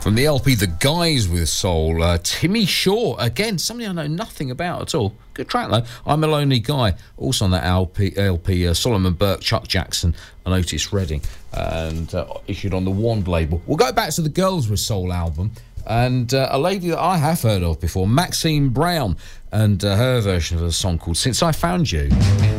From the LP The Guys with Soul, Timmy Shaw, again, somebody I know nothing about at all. Good track though. I'm a Lonely Guy, also on that LP Solomon Burke, Chuck Jackson and Otis Redding, and issued on the Wand label. We'll go back to the Girls with Soul album, and a lady that I have heard of before, Maxine Brown, and her version of a song called Since I Found You.